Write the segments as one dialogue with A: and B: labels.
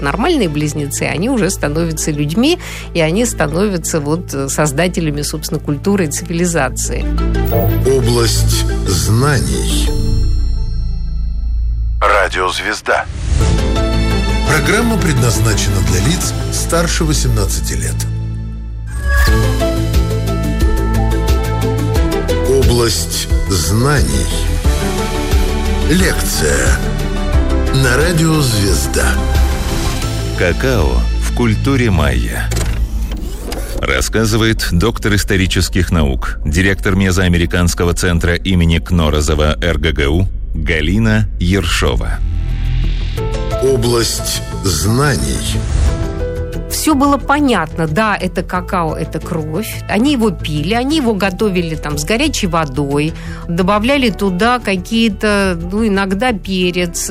A: нормальные близнецы, они уже становятся людьми, и они становятся вот создателями, собственно, культуры и цивилизации.
B: Область знаний. Радиозвезда. Программа предназначена для лиц старше 18 лет. Область знаний. Лекция на радио «Звезда».
C: Какао в культуре майя. Рассказывает доктор исторических наук, директор Мезоамериканского центра имени Кнорозова РГГУ Галина Ершова.
B: Область знаний.
A: Все было понятно. Да, это какао, это кровь. Они его пили, они его готовили там с горячей водой, добавляли туда какие-то, иногда перец,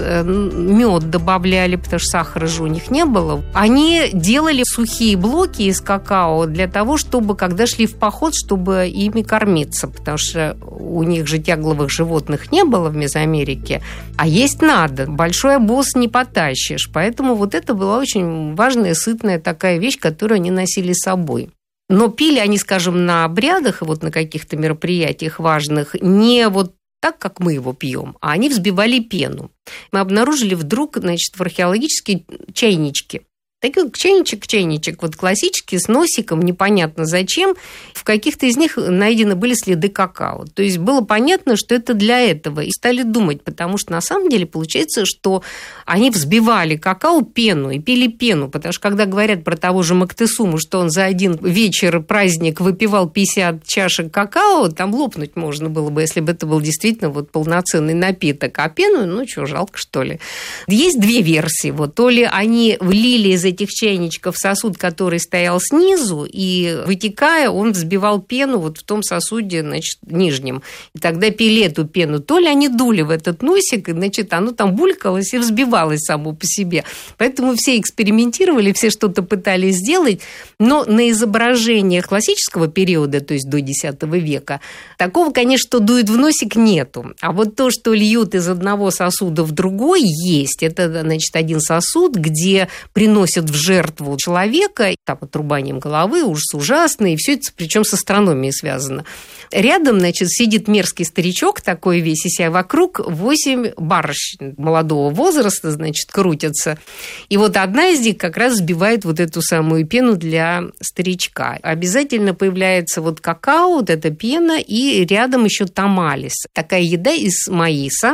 A: мед добавляли, потому что сахара же у них не было. Они делали сухие блоки из какао для того, чтобы, когда шли в поход, чтобы ими кормиться, потому что у них же тягловых животных не было в Мезоамерике, а есть надо. Большой обоз не потащишь. Поэтому вот это была очень важная, сытная такая вещь, которую они носили с собой. Но пили они, скажем, на обрядах, вот на каких-то мероприятиях важных, не вот так, как мы его пьем, а они взбивали пену. Мы обнаружили вдруг, в археологические чайнички. Такой чайничек, вот классический, с носиком, непонятно зачем. В каких-то из них найдены были следы какао. То есть было понятно, что это для этого. И стали думать, потому что на самом деле получается, что они взбивали какао пену и пили пену. Потому что когда говорят про того же Моктесуму, что он за один вечер праздник выпивал 50 чашек какао, там лопнуть можно было бы, если бы это был действительно вот полноценный напиток. А пену, жалко, что ли. Есть две версии. Вот, то ли они влили из этих чайничков сосуд, который стоял снизу, и, вытекая, он взбивал пену вот в том сосуде, нижнем. И тогда пили эту пену. То ли они дули в этот носик, и, оно там булькалось и взбивалось само по себе. Поэтому все экспериментировали, все что-то пытались сделать, но на изображениях классического периода, то есть до X века, такого, конечно, что дует в носик, нету. А вот то, что льют из одного сосуда в другой, есть. Это, один сосуд, где приносят в жертву человека, там, отрубанием головы, ужас ужасный, и все это, причем с астрономией связано. Рядом, сидит мерзкий старичок такой весь, и себя вокруг 8 барышень молодого возраста, крутятся. И вот одна из них как раз взбивает вот эту самую пену для старичка. Обязательно появляется вот какао, вот эта пена, и рядом еще тамалис. Такая еда из маиса,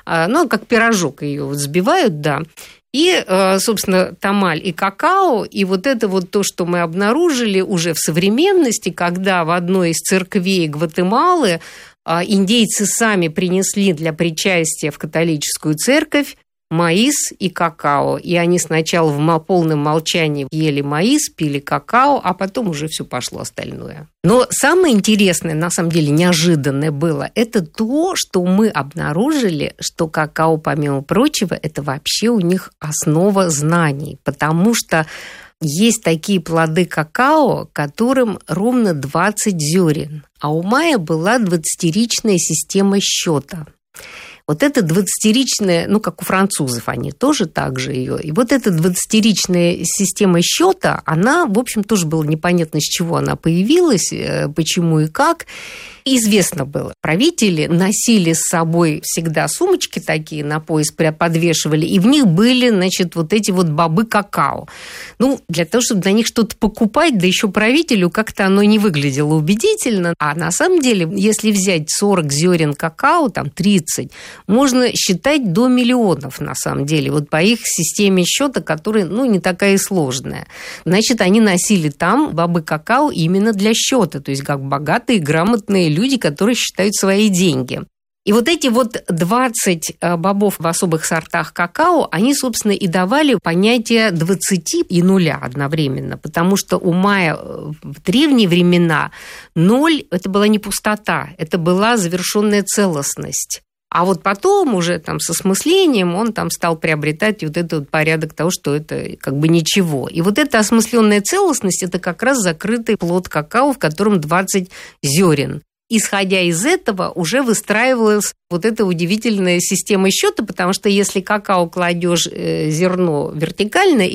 A: как пирожок ее взбивают, да. И, собственно, тамаль и какао, и вот это вот то, что мы обнаружили уже в современности, когда в одной из церквей Гватемалы индейцы сами принесли для причастия в католическую церковь маис и какао. И они сначала в полном молчании ели маис, пили какао, а потом уже все пошло остальное. Но самое интересное, на самом деле неожиданное было, это то, что мы обнаружили, что какао, помимо прочего, это вообще у них основа знаний, потому что есть такие плоды какао, которым ровно 20 зерен, а у майя была 20-ричная система счета. Вот эта 20-ричная, как у французов, они тоже так же ее. И вот эта 20-ричная система счета, она, в общем, тоже было непонятно, с чего она появилась, почему и как. Известно было, правители носили с собой всегда сумочки такие, на пояс подвешивали, и в них были, вот эти вот бобы какао. Для того, чтобы на них что-то покупать, да еще правителю как-то оно не выглядело убедительно. А на самом деле, если взять 40 зерен какао, 30, можно считать до миллионов, на самом деле, вот по их системе счета, которая, не такая и сложная. Значит, они носили там бобы какао именно для счета, то есть как богатые, грамотные люди, которые считают свои деньги. И вот эти 20 бобов в особых сортах какао, они, собственно, и давали понятие 20 и нуля одновременно, потому что у майя в древние времена 0 – это была не пустота, это была завершенная целостность. А вот потом уже с осмыслением он стал приобретать вот этот порядок того, что это ничего. И вот эта осмысленная целостность – это как раз закрытый плод какао, в котором 20 зерен. Исходя из этого уже выстраивалась вот эта удивительная система счета, потому что если какао кладешь зерно вертикально